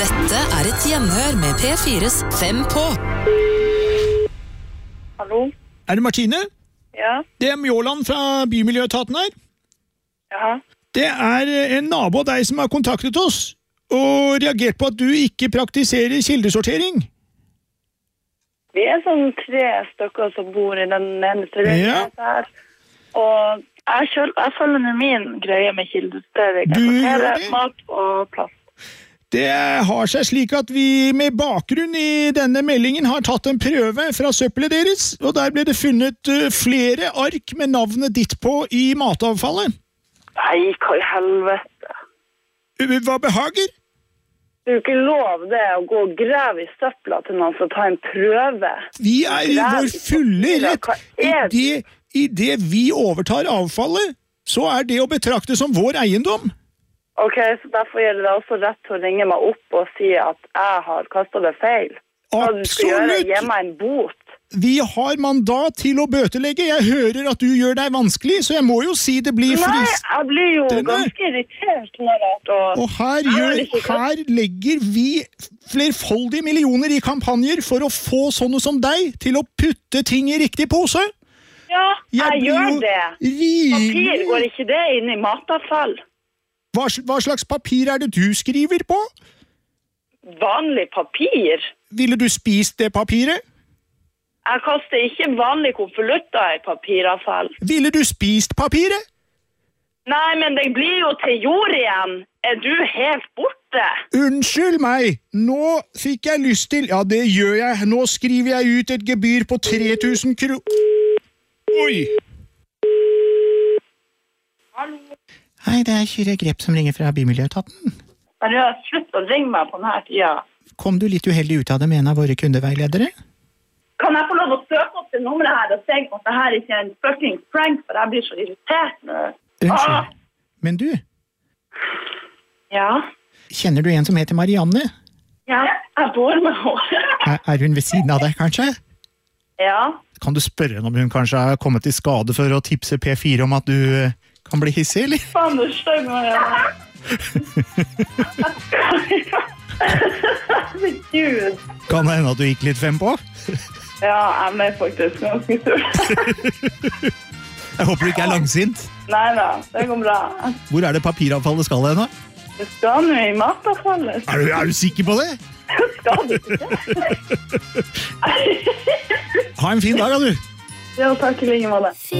Dette et gjenhør med P4's 5 på. Hallo? Det Martine? Ja? Det Mjåland fra Bymiljøetaten her. Ja? Det en nabo av deg som har kontaktet oss, og reagert på at du ikke praktiserer kildesortering. Vi sånn 3 stykker som bor i den eneste leiligheten her. Og jeg følger med min greie med kildesortering. Du gjør det? Mat og plass. Det har seg slik at vi med bakgrunn i denne meldingen har tatt en prøve fra søppelet deres, og der ble det funnet flere ark med navnet ditt på i matavfallet. Nei, hva i helvete? Hva behager? Det ikke lov det å gå og grave i søpla til noen som tar en prøve. Vi i vår fulle rett. I det vi overtar avfallet, så det å betrakte som vår eiendom. Ok, så derfor gjelder det også rett til å ringe meg opp og si at jeg har kastet det feil. Hva du skal gjøre, gi meg en bot. Vi har mandat til å bøtelegge. Jeg hører at du gjør deg vanskelig, så jeg må jo si det blir frist. Nei, jeg blir jo ganske irritert når og her legger vi flerfoldige millioner i kampanjer for å få sånne som deg til å putte ting i riktig pose. Ja, jeg gjør det. Papir, går ikke det inn i matavfall? Hva slags papir det du skriver på? Vanlig papir. Ville du spist det papiret? Jeg kaster ikke vanlig konvolutter i papiravfall. Ville du spist papiret? Nei, men det blir jo til jord igjen. Du helt borte? Unnskyld meg, nå fikk jeg lyst til... Ja, det gjør jeg. Nå skriver jeg ut et gebyr på 3000 kroner. Oi! Hallo? Hei, det Kyrre Grepp som ringer fra Bymiljøetaten. Slutt å ringe meg på denne tiden. Kom du litt uheldig ut av det med en av våre kundeveiledere? Kan jeg få lov å søke opp det nummeret her og se at det her ikke en fucking prank, for jeg blir så irritert nå. Unnskyld, men du? Ja? Kjenner du en som heter Marianne? Ja, jeg bor med henne. Hun ved siden av deg, kanskje? Ja. Kan du spørre henne om hun kanskje har kommet til skade for å tipse P4 om at du kan bli hissig, eller? Faen, du støy Marianne. Gud. Kan det hende at du gikk litt 5 på? Ja, jeg ble faktisk ganske sur. Jeg håper du ikke langsint. Neida, det går bra. Hvor det papiravfallet skal hen da? Det skal nå i matavfallet. Er du sikker på det? Skal du ikke? Ha en fin dag, da, du. Ja, takk i like måte.